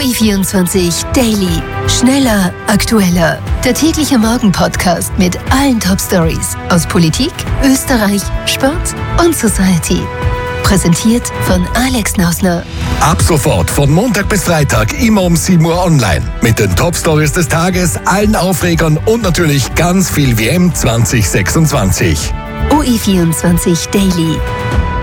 OE24 Daily. Schneller, aktueller. Der tägliche Morgen-Podcast mit allen Top-Stories aus Politik, Österreich, Sport und Society. Präsentiert von Alex Nausner. Ab sofort von Montag bis Freitag immer um 7 Uhr online. Mit den Top-Stories des Tages, allen Aufregern und natürlich ganz viel WM 2026. OE24 Daily.